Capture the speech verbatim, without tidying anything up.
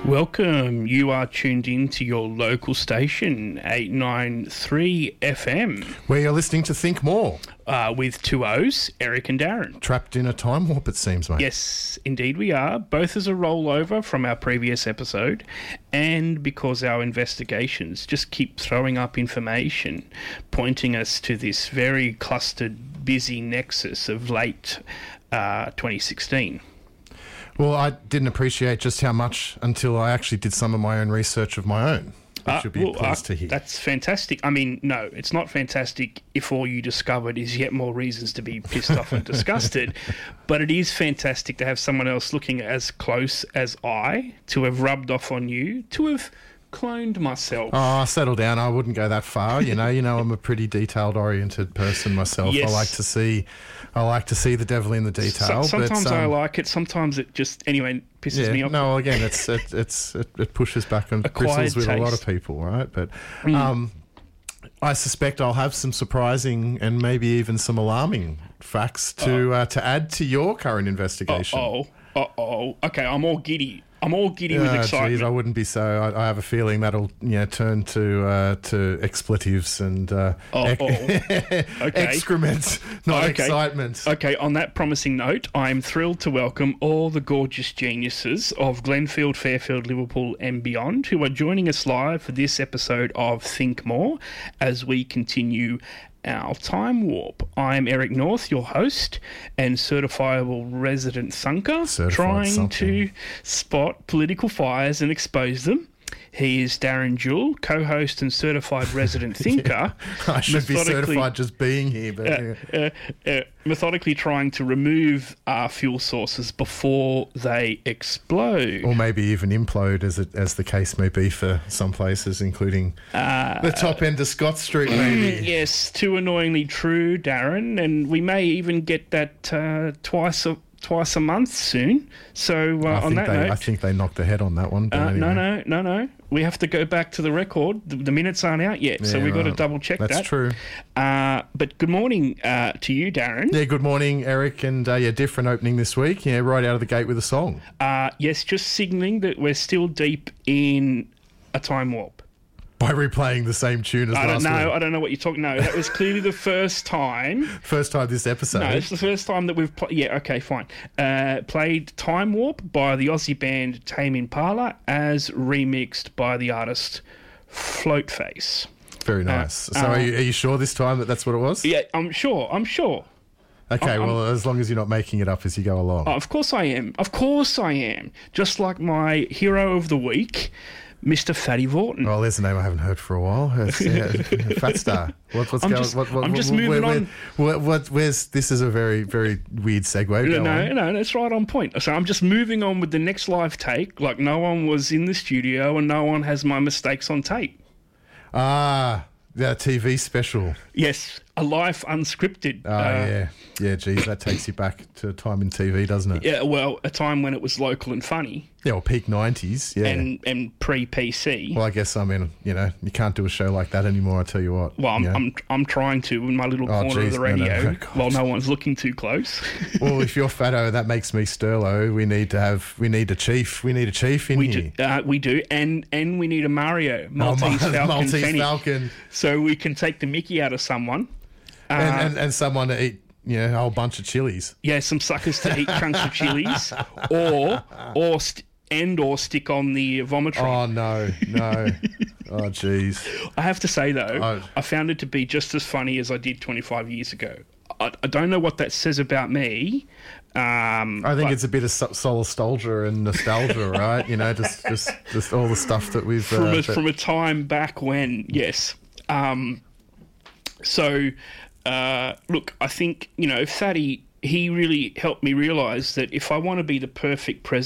Welcome. You are tuned in to your local station, eight ninety-three F M. Where you're listening to Think More. Uh, with two O's, Eric and Darren. Trapped in a time warp, it seems, mate. Yes, indeed we are. Both as a rollover from our previous episode, and because our investigations just keep throwing up information, pointing us to this very clustered, busy nexus of late uh, twenty sixteen. Well, I didn't appreciate just how much until I actually did some of my own research of my own, which Uh, you'll be well, pleased uh, to hear. That's fantastic. I mean, no, it's not fantastic if all you discovered is yet more reasons to be pissed off and disgusted, but it is fantastic to have someone else looking as close as I, to have rubbed off on you, to have cloned myself. Oh, settle down. I wouldn't go that far. You know, you know, I'm a pretty detailed-oriented person myself. Yes. I like to see, I like to see the devil in the detail. So, sometimes but, um, I like it. Sometimes it just anyway pisses yeah, me off. no, again, it's it, it's it, it pushes back and Acquired bristles with a lot taste. of people, right? But Mm. um, I suspect I'll have some surprising and maybe even some alarming facts to uh, to add to your current investigation. Oh, oh, oh. Okay, I'm all giddy. I'm all giddy with Oh, excitement. geez, I wouldn't be so. I, I have a feeling that'll you know turn to uh, to expletives and uh, Oh, ec- oh. Okay. excrement, not Okay. excitement. Okay, on that promising note, I am thrilled to welcome all the gorgeous geniuses of Glenfield, Fairfield, Liverpool and beyond who are joining us live for this episode of Think More as we continue our time warp. I'm Eric North, your host and certifiable resident thunker, Certified trying something. to spot political fires and expose them. He is Darren Jewell, co-host and certified resident thinker. I should be methodically- certified just being here, but uh, uh, uh, methodically trying to remove our fuel sources before they explode. or maybe even implode, as it, as the case may be for some places, including Uh, the top end of Scott Street, maybe. yes, too annoyingly true, Darren, and we may even get that uh, twice a twice a month soon. So uh, I on think that they, note, I think they knocked the head on that one. But uh, anyway. no, no, no, no. We have to go back to the record. The, the minutes aren't out yet, so Yeah, we've got to right. double check That's that. true. Uh, but good morning uh, to you, Darren. Yeah, good morning, Eric, and uh, yeah, different opening this week. Yeah, right out of the gate with a song. Uh, yes, just signalling that we're still deep in a time warp. By replaying the same tune as I don't last know. week. I don't know what you're talking. No, that was clearly the first time. First time this episode. No, it's the first time that we've played. Yeah, okay, fine. Uh, played Time Warp by the Aussie band Tame Impala as remixed by the artist Floatface. Very nice. so uh, are, you, are you sure this time that that's what it was? Yeah, I'm sure. I'm sure. Okay, I'm- well, as long as you're not making it up as you go along. Oh, of course I am. Of course I am. Just like my hero of the week, Mister Fatty Vorton. Well, there's a name I haven't heard for a while. It's, yeah, Fat Star. What, what's I'm going? just- what, what, I'm just what- moving where, on. Where, what, where's this? Is a very, very weird segue. No, Go no, on. no, that's right on point. So I'm just moving on with the next live take, like no one was in the studio and no one has my mistakes on tape. Ah, the T V special. Yes, a live unscripted. Oh, uh, yeah. Yeah, geez, that takes you back to a time in T V, doesn't it? Yeah, well, a time when it was local and funny Yeah, well, peak nineties. Yeah. and, and pre-P C. well, I guess, I mean, you know, you can't do a show like that anymore, I tell you what. Well, I'm, you know. I'm I'm trying to in my little Oh, corner geez, of the no, no, radio no, God. while no one's looking too close. Well, if you're fatto, that makes me Sterlo. We need to have, we need a chief. We need a chief in we here. do, uh, we do, and and we need a Mario Maltese Oh, Falcon, Maltese Fennec, Falcon. so we can take the Mickey out of someone. Uh, And, and, and someone to eat, you know, a whole bunch of chilies. yeah, some suckers to eat chunks of chilies, or or st- and or stick on the vomitry. Oh, no, no. Oh, jeez. I have to say though, Oh. I found it to be just as funny as I did twenty-five years ago. I, I don't know what that says about me. Um, I think but it's a bit of so- solastalgia and nostalgia, right? You know, just, just, just all the stuff that we've... from uh, a, that- from a time back when, yes. Um, so, uh, look, I think you know, Fatty. He really helped me realise that if I want to be the perfect president.